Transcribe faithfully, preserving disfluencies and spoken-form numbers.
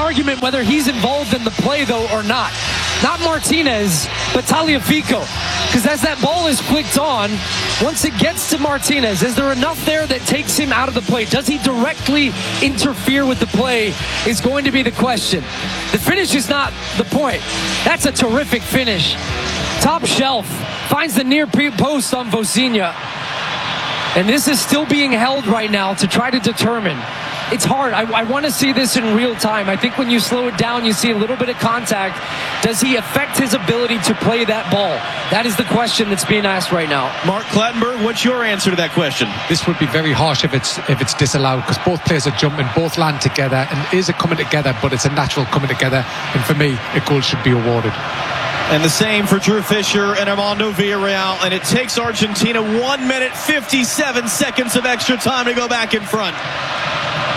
argument whether he's involved in the play, though, or not. Not Martinez, but Tagliafico. Because as that ball is flicked on, once it gets to Martinez, is there enough there that takes him out of the play? Does he directly interfere with the play is going to be the question. The finish is not the point. That's a terrific finish. Top shelf. Finds the near post on Vozinha. And this is still being held right now to try to determine. It's hard. I, I want to see this in real time. I think when you slow it down, you see a little bit of contact. Does he affect his ability to play that ball? That is the question that's being asked right now. Mark Clattenburg, what's your answer to that question? This would be very harsh if it's if it's disallowed, because both players are jumping, both land together, and is it coming together, but it's a natural coming together. And for me, a goal should be awarded. And the same for Drew Fisher and Armando Villarreal. And it takes Argentina one minute, fifty-seven seconds of extra time to go back in front.